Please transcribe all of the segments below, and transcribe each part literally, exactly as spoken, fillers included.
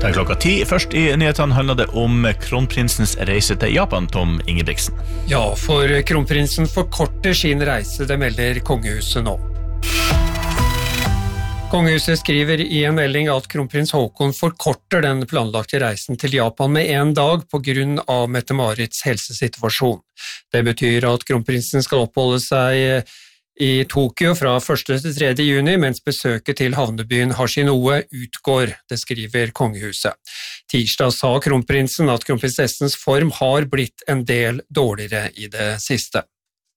Det er klokka ti. Først i nyhetene handler det om kronprinsens reise til Japan, Tom Ingebrigtsen. Ja, for kronprinsen forkorter sin reise, det melder kongehuset nå. Kongehuset skriver i en melding at kronprins Haakon forkorter den planlagte reisen til Japan med en dag på grunn av Mette-Marits helsesituasjon. Det betyr at kronprinsen skal oppholde seg i Tokyo fra første til tredje juni, mens besøket til havnebyen Hashinoe utgår, det skriver kongehuset. Tirsdag sa kronprinsen at kronprinsessens form har blitt en del dårligere i det siste.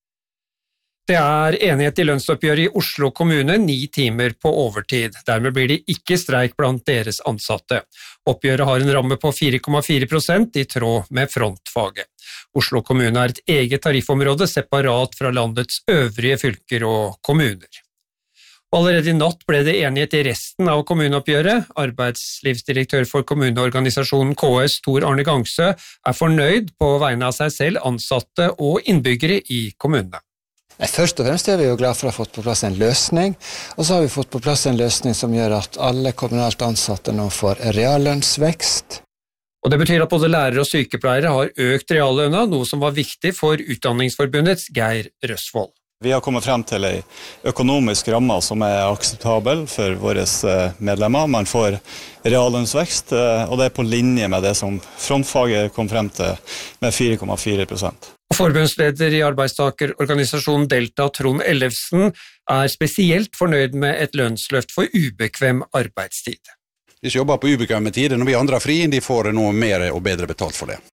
Det er enighet i lønnsoppgjøret i Oslo kommune, ni timer på overtid. Dermed blir det ikke streik blant deres ansatte. Oppgjøret har en ramme på fire komma fire prosent i tråd med frontfaget. Oslo kommune er et eget tariffområde separat fra landets øvrige fylker og kommuner. Allerede i natt ble det enighet i resten av kommuneoppgjøret. Arbeidslivsdirektør for kommuneorganisasjonen K S, Tor Arne Gangsø, er fornøyd på vegne av seg selv, ansatte og innbyggere i kommunene. Først og fremst er vi jo glad for å ha fått på plass en løsning, og så har vi fått på plass en løsning som gjør at alle kommunalt ansatte nå får reallønnsvekst. Og det betyr at både lærere og sykepleiere har økt reallønna, noe som var viktig for Utdanningsforbundets Geir Røsvold. Vi har kommet frem til en økonomisk ramme som er akseptabel for våre medlemmer. Man får reallønnsvekst, og det er på linje med det som frontfaget kom frem til med fire komma fire prosent. Forbundsleder i arbeidstakerorganisasjonen Delta, Trond Ellefsen, er spesielt fornøyd med et lønnsløft for ubekvem arbeidstid. De som jobber på ubekvemme tider, når vi andre er fri, de får noe mer og bedre betalt for det.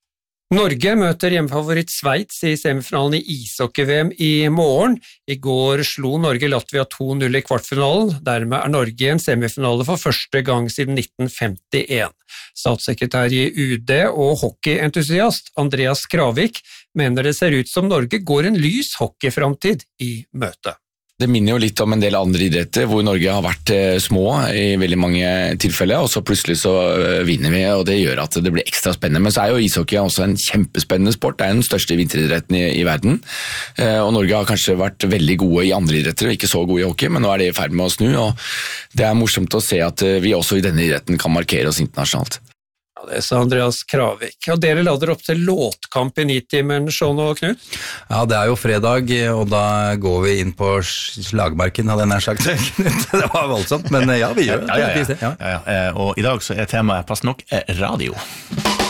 Norge møter hjemmefavoritt Sveits i semifinalen i ishockey-V M i morgen. I går slo Norge Latvia to null i kvartfinalen. Dermed er Norge i en semifinale for første gang siden nitten femtien. Statssekretær i U D og hockeyentusiast Andreas Kravik mener det ser ut som Norge går en lys hockeyframtid i møte. Det minner jo litt om en del andre idretter, hvor Norge har vært små i veldig mange tilfeller, og så plutselig så vinner vi, og det gjør at det blir ekstra spennende. Men så er jo ishockey også en kjempespennende sport, det er den største vinteridretten i, i verden, og Norge har kanskje vært veldig gode i andre idretter, og ikke så gode i hockey, men nå er det i ferd med å snu, og det er morsomt å se at vi også i denne idretten kan markere oss internasjonalt. Det sa Andreas Kravik. Og dere lader opp til låtkamp i nitimen, Sean og Knut? Ja, det er jo fredag, og da går vi inn på slagmarken, hadde jeg nær sagt. Det var voldsomt, men ja, vi gjør det. Ja, ja, ja. Ja, ja. Og i dag så er temaet pass nok radio.